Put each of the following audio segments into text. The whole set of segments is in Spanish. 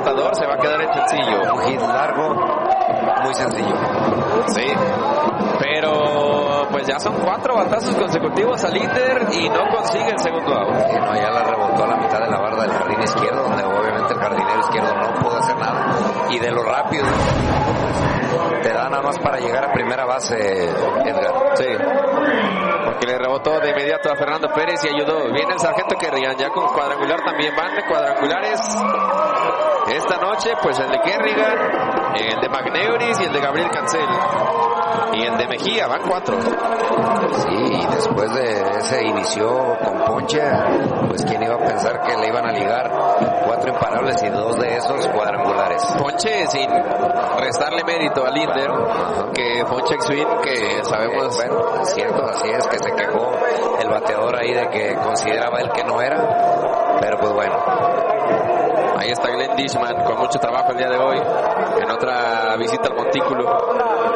cortador, se va a quedar en sencillo. Un hit largo, muy sencillo. Sí, pero pues ya son 4 batazos consecutivos al Inder y no consigue el segundo out. Sí, no, ya la rebotó a la mitad de la barra del jardín izquierdo, donde obviamente el jardinero izquierdo no pudo hacer nada. Y de lo rápido te da nada más para llegar a primera base, Edgar. Sí, porque le rebotó de inmediato a Fernando Pérez y ayudó. Viene el sargento Kerrigan ya con cuadrangular también. Van de cuadrangulares esta noche, pues el de Kerrigan, el de Magneuris y el de Gabriel Cancel. Y el de Mejía, van 4. Sí, y después de ese inició con ponche, pues quién iba a pensar que le iban a ligar 4 imparables y 2 de esos cuadrangulares. Ponche sin restarle mérito al Inder, que Ponche Swing, que sabemos... Bueno, es cierto, así es, que se quejó el bateador ahí de que consideraba él que no era, pero pues bueno. Ahí está Glenn Dishman con mucho trabajo el día de hoy, en otra visita al montículo.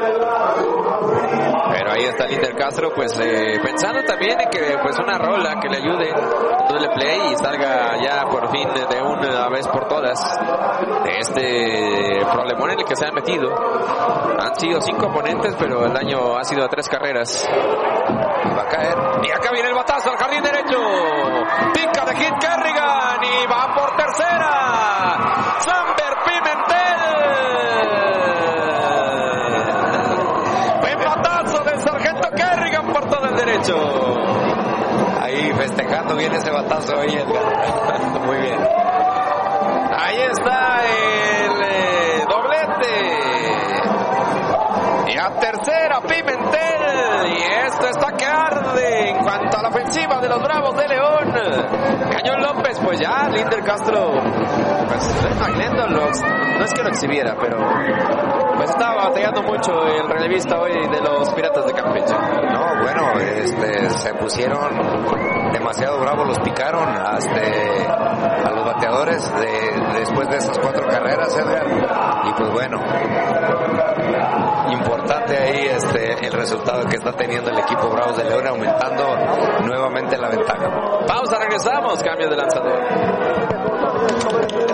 Pero ahí está Linder Castro, pues pensando también en que pues una rola que le ayude, doble play y salga ya por fin de una vez por todas de este problemón en el que se han metido. Han sido 5 oponentes, pero el daño ha sido a 3 carreras. Va a caer. Y acá viene el batazo al jardín derecho. Pica de hit Kerrigan y va por tercera. Samber Pimentel. Buen batazo del sargento Kerrigan por todo el derecho. Ahí festejando bien ese batazo ahí, Edgar. Muy bien. Ahí está el doblete. Y a tercera Pimentel. Y esto está que arde en cuanto a la ofensiva de los Bravos de León. Cañón López, pues ya Linder Castro, pues no es que lo exhibiera, pero pues estaba batallando mucho el relevista hoy de los Piratas de Campeche. No, bueno, se pusieron demasiado bravos, los picaron a los bateadores después de esas 4 carreras, Edgar. Y pues bueno, importante ahí el resultado que está teniendo el equipo Bravos de León, aumentando nuevamente la ventaja. Pausa, regresamos, cambio de lanzador.